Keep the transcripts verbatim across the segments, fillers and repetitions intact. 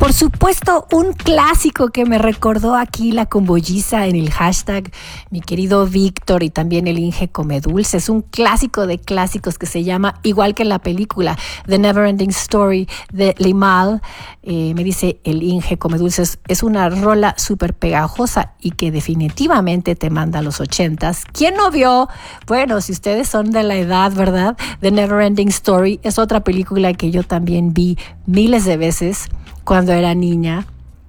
por supuesto, un clásico que me recordó aquí la Combolliza en el hashtag, mi querido Víctor, y también el Inge Come Dulce. Es un clásico de clásicos que se llama, igual que la película, The Neverending Story de Limahl. Eh, me dice el Inge Come Dulce, es, es una rola súper pegajosa y que definitivamente te manda a los ochentas. ¿Quién no vio? Bueno, si ustedes son de la edad, ¿verdad? The Neverending Story es otra película que yo también vi miles de veces cuando era niña.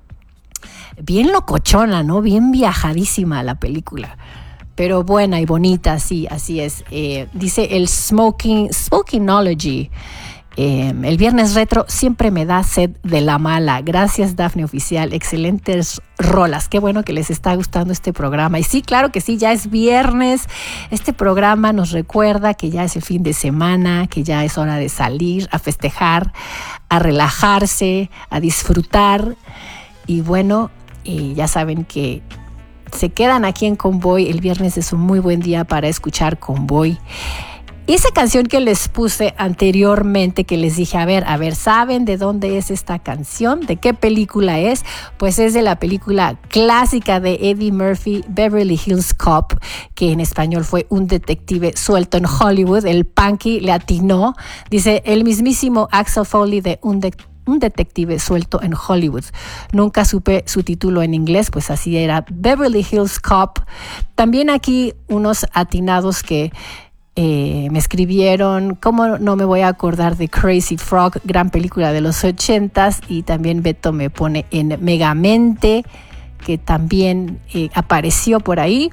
Bien locochona, ¿no? Bien viajadísima la película, pero buena y bonita, sí, así es. Eh, dice el Smoking, Smokinology. Eh, el viernes retro siempre me da sed de la mala. Gracias, Dafne Oficial. Excelentes rolas. Qué bueno que les está gustando este programa. Y sí, claro que sí, ya es viernes. Este programa nos recuerda que ya es el fin de semana, que ya es hora de salir a festejar, a relajarse, a disfrutar. Y bueno, eh, ya saben que se quedan aquí en Convoy. El viernes es un muy buen día para escuchar Convoy. Esa canción que les puse anteriormente, que les dije, a ver, a ver, ¿saben de dónde es esta canción? ¿De qué película es? Pues es de la película clásica de Eddie Murphy, Beverly Hills Cop, que en español fue Un detective suelto en Hollywood. El Punky le atinó. Dice, el mismísimo Axel Foley de Un detective. Un detective suelto en Hollywood. Nunca supe su título en inglés, pues así era, Beverly Hills Cop. También aquí unos atinados que eh, me escribieron, ¿cómo no me voy a acordar de Crazy Frog? Gran película de los ochentas. Y también Beto me pone en Megamente, que también eh, apareció por ahí.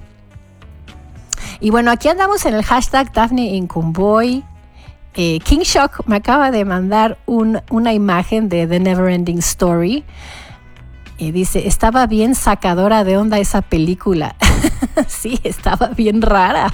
Y bueno, aquí andamos en el hashtag Dafne en Convoy. Eh, King Shock me acaba de mandar un, una imagen de The Neverending Story y dice, estaba bien sacadora de onda esa película. Sí, estaba bien rara.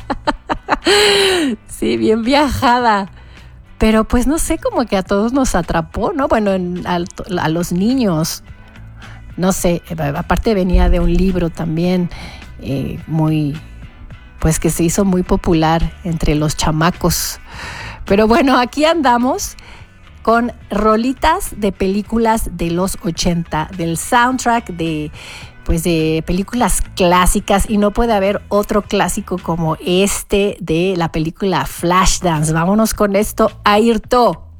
Sí, bien viajada. Pero pues no sé, como que a todos nos atrapó, ¿no? Bueno, en, a, a los niños, no sé, aparte venía de un libro también eh, muy, pues que se hizo muy popular entre los chamacos. Pero bueno, aquí andamos con rolitas de películas de los ochenta, del soundtrack de, pues de películas clásicas, y no puede haber otro clásico como este de la película Flashdance. Vámonos con esto, Airto.